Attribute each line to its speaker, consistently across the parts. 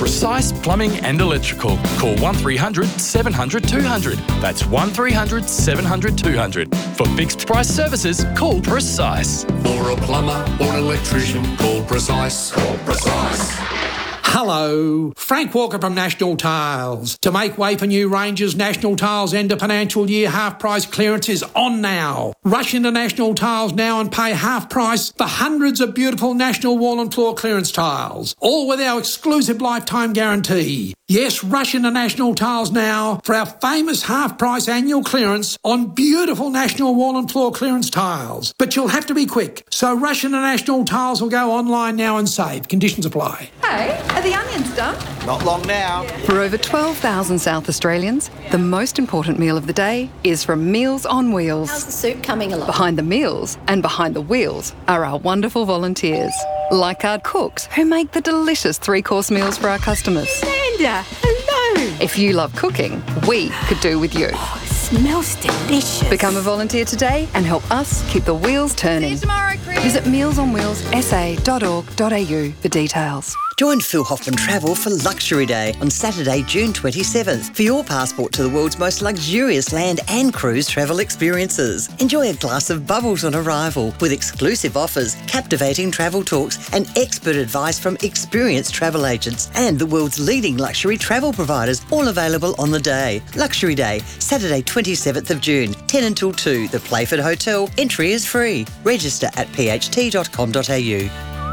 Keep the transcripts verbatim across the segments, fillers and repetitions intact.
Speaker 1: Precise Plumbing and Electrical. Call one three hundred seven hundred two hundred. That's one three hundred seven hundred two hundred. For fixed price services, call Precise.
Speaker 2: For a plumber or an electrician, call Precise. Call Precise.
Speaker 3: Hello, Frank Walker from National Tiles. To make way for new ranges, National Tiles end of financial year half price clearance is on now. Rush into National Tiles now and pay half price for hundreds of beautiful National wall and floor clearance tiles, all with our exclusive lifetime guarantee. Yes, rush into National Tiles now for our famous half price annual clearance on beautiful National wall and floor clearance tiles. But you'll have to be quick, so rush into National Tiles or go online now and save. Conditions apply.
Speaker 4: Hey, are the onions done?
Speaker 5: Not long now.
Speaker 4: For over twelve thousand South Australians, the most important meal of the day is from Meals on Wheels.
Speaker 6: How's the soup coming along?
Speaker 4: Behind the meals and behind the wheels are our wonderful volunteers, like our cooks who make the delicious three-course meals for our customers.
Speaker 6: Linda, hello.
Speaker 4: If you love cooking, we could do with you.
Speaker 6: Oh, it smells delicious.
Speaker 4: Become a volunteer today and help us keep the wheels turning.
Speaker 6: See you tomorrow, Chris.
Speaker 4: Visit meals on wheels s a dot org dot a u for details.
Speaker 7: Join Phil Hoffman Travel for Luxury Day on Saturday, June twenty-seventh for your passport to the world's most luxurious land and cruise travel experiences. Enjoy a glass of bubbles on arrival with exclusive offers, captivating travel talks and expert advice from experienced travel agents and the world's leading luxury travel providers, all available on the day. Luxury Day, Saturday twenty-seventh of June, ten until two, the Playford Hotel. Entry is free. Register at p h t dot com dot a u.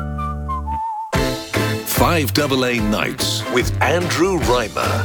Speaker 8: five A A Nights with Andrew Reimer.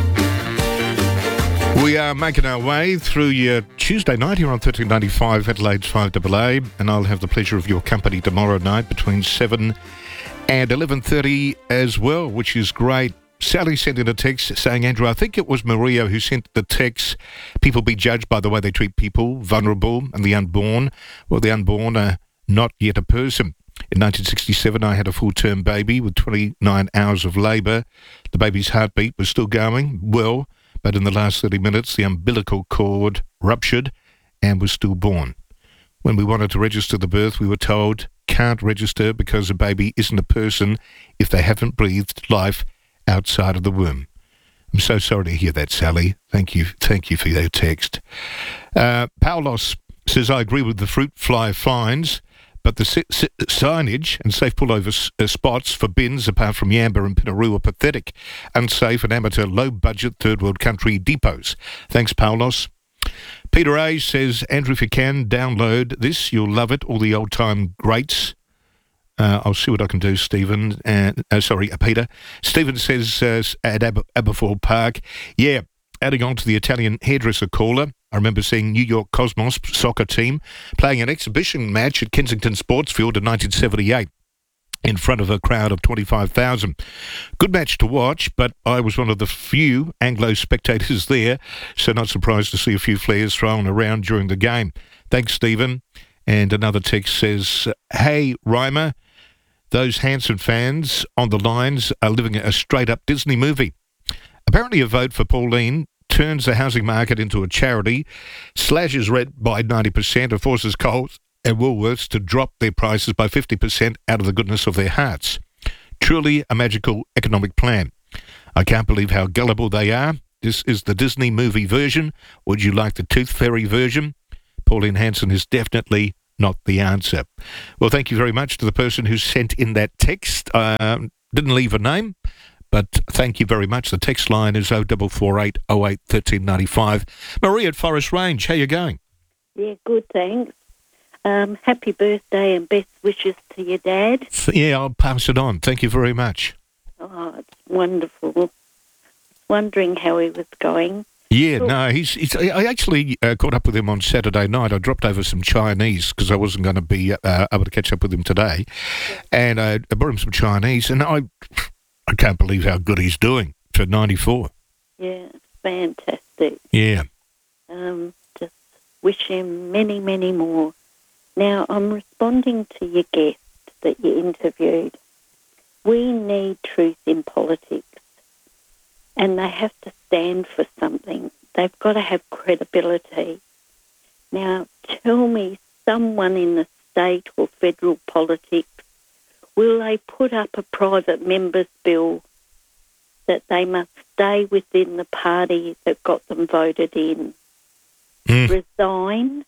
Speaker 9: We are making our way through your Tuesday night here on thirteen ninety-five Adelaide's five A A, and I'll have the pleasure of your company tomorrow night between seven and eleven thirty as well, which is great. Sally sent in a text saying, Andrew, I think it was Maria who sent the text, people be judged by the way they treat people, vulnerable and the unborn. Well, the unborn are not yet a person. In nineteen sixty-seven, I had a full-term baby with twenty-nine hours of labour. The baby's heartbeat was still going well, but in the last thirty minutes, the umbilical cord ruptured and was still born. When we wanted to register the birth, we were told, can't register because a baby isn't a person if they haven't breathed life outside of the womb. I'm so sorry to hear that, Sally. Thank you. Thank you for your text. Uh, Paulos says, I agree with the fruit fly fines, but the si- si- signage and safe pullover s- uh, spots for bins, apart from Yamba and Pinaroo, are pathetic, unsafe and amateur, low-budget third-world country depots. Thanks, Paulos. Peter A. says, Andrew, if you can, download this. You'll love it. All the old-time greats. Uh, I'll see what I can do, Stephen. Uh, uh, sorry, uh, Peter. Stephen says uh, at Ab- Aberfoyle Park, yeah, adding on to the Italian hairdresser caller, I remember seeing New York Cosmos soccer team playing an exhibition match at Kensington Sportsfield in nineteen seventy-eight in front of a crowd of twenty-five thousand. Good match to watch, but I was one of the few Anglo spectators there, so not surprised to see a few flares thrown around during the game. Thanks, Stephen. And another text says, hey, Reimer, those Hanson fans on the lines are living a straight-up Disney movie. Apparently a vote for Pauline turns the housing market into a charity, slashes rent by ninety percent, and forces Coles and Woolworths to drop their prices by fifty percent out of the goodness of their hearts. Truly a magical economic plan. I can't believe how gullible they are. This is the Disney movie version. Would you like the Tooth Fairy version? Pauline Hanson is definitely not the answer. Well, thank you very much to the person who sent in that text. Uh, didn't leave a name, but thank you very much. The text line is oh four four eight oh eight one three nine five. Marie at Forest Range, how you going?
Speaker 10: Yeah, good, thanks. Um, happy birthday and best wishes to your dad.
Speaker 9: Yeah, I'll pass it on. Thank you very much.
Speaker 10: Oh, it's wonderful. Wondering how he was going.
Speaker 9: Yeah, no, he's. he's I actually uh, caught up with him on Saturday night. I dropped over some Chinese because I wasn't going to be uh, able to catch up with him today, yeah. and uh, I brought him some Chinese, and I, I can't believe how good he's doing for ninety-four.
Speaker 10: Yeah, fantastic.
Speaker 9: Yeah.
Speaker 10: Um, just wish him many, many more. Now, I'm responding to your guest that you interviewed. We need truth in politics. And they have to stand for something. They've got to have credibility. Now, tell me, someone in the state or federal politics, will they put up a private member's bill that they must stay within the party that got them voted in,
Speaker 9: Mm.
Speaker 10: resign,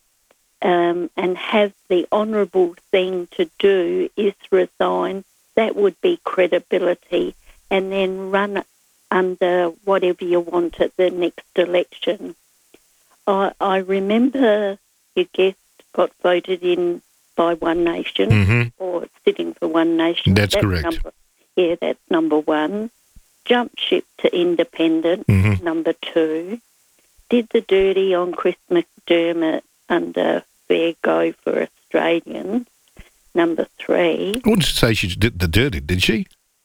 Speaker 10: um, and have the honourable thing to do is resign. That would be credibility, and then run under whatever you want at the next election. I, I remember your guest got voted in by One Nation,
Speaker 9: Mm-hmm.
Speaker 10: or sitting for One Nation.
Speaker 9: That's correct.
Speaker 10: Number, yeah, that's number one. Jumped ship to Independent,
Speaker 9: Mhm.
Speaker 10: number two. Did the dirty on Chris McDermott under Fair Go for Australians, number three.
Speaker 9: I wouldn't say she did the dirty, did she?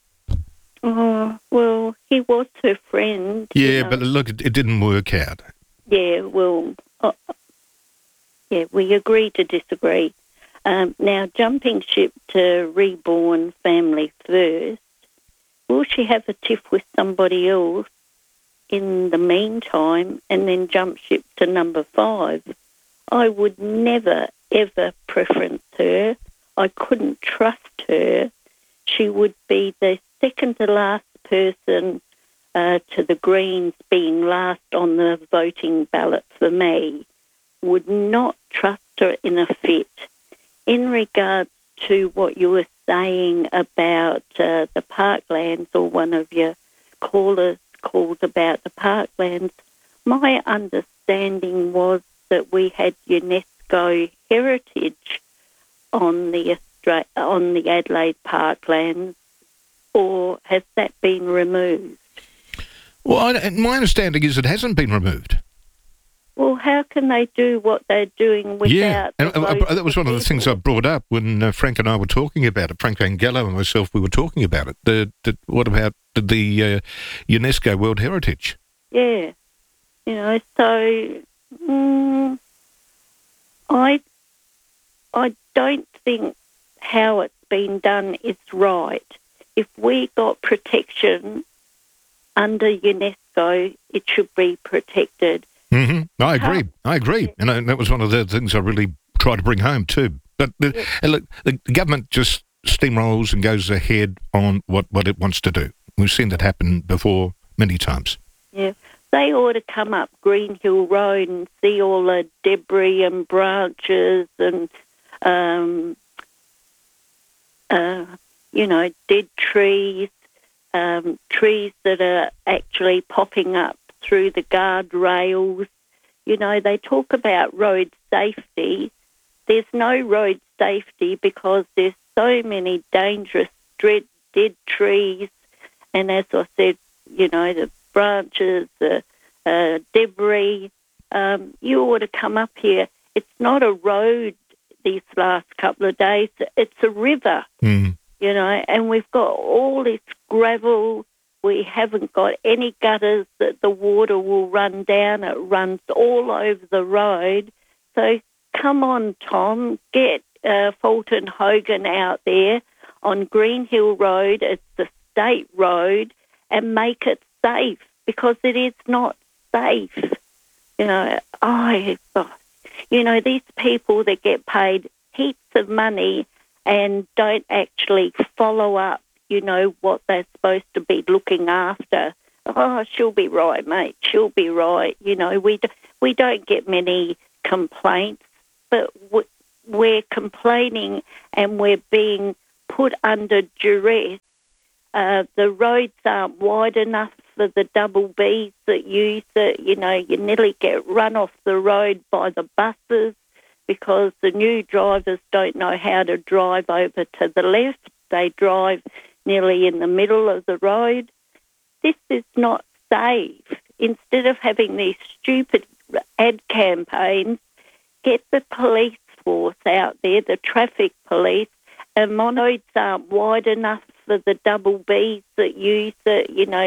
Speaker 10: Oh, well, he was her friend. you
Speaker 9: Yeah,
Speaker 10: know.
Speaker 9: but look, it, it didn't work out.
Speaker 10: Yeah, well, uh, yeah, we agree to disagree. Um, now, jumping ship to Reborn Family First, will she have a tiff with somebody else in the meantime and then jump ship to number five? I would never, ever preference her. I couldn't trust her. She would be the second to last person uh, to the Greens being last on the voting ballot for me. Would not trust her in a fit. In regards to what you were saying about uh, the parklands, or one of your callers called about the parklands, my understanding was that we had UNESCO heritage on the Austra- on the Adelaide parklands, or has that been removed?
Speaker 9: Well, I, my understanding is it hasn't been removed.
Speaker 10: Well, how can they do what they're doing without...
Speaker 9: Yeah, and
Speaker 10: the
Speaker 9: uh,
Speaker 10: votes
Speaker 9: that was one of the things I brought up when uh, Frank and I were talking about it. Frank Vangello and myself, we were talking about it. The, the, what about the uh, UNESCO World Heritage?
Speaker 10: Yeah. You know, so mm, I, I don't think how it's been done is right. If we got protection under UNESCO, it should be protected.
Speaker 9: Mm-hmm. I agree. I agree. And uh, that was one of the things I really tried to bring home too. But the,
Speaker 10: Yeah.
Speaker 9: and look, the government just steamrolls and goes ahead on what, what it wants to do. We've seen that happen before many times.
Speaker 10: Yeah. They ought to come up Green Hill Road and see all the debris and branches and, um, uh, you know, dead trees, um, trees that are actually popping up through the guardrails. You know, they talk about road safety. There's no road safety because there's so many dangerous, dead, dead trees. And as I said, you know, the branches, the uh, debris. Um, you ought to come up here. It's not a road these last couple of days. It's a river,
Speaker 9: Mm.
Speaker 10: you know, and we've got all this gravel. We haven't got any gutters that the water will run down. It runs all over the road. So come on, Tom, get uh, Fulton Hogan out there on Green Hill Road. It's the state road, and make it safe, because it is not safe. You know, I, you know, these people that get paid heaps of money and don't actually follow up, you know, what they're supposed to be looking after. Oh, she'll be right, mate. She'll be right. You know, we, do, we don't get many complaints, but we're complaining and we're being put under duress. Uh, the roads aren't wide enough for the double Bs that use it. You know, you nearly get run off the road by the buses because the new drivers don't know how to drive over to the left. They drive nearly in the middle of the road. This is not safe. Instead of having these stupid ad campaigns, get the police force out there, the traffic police, and roads aren't wide enough for the double Bs that use it, you know,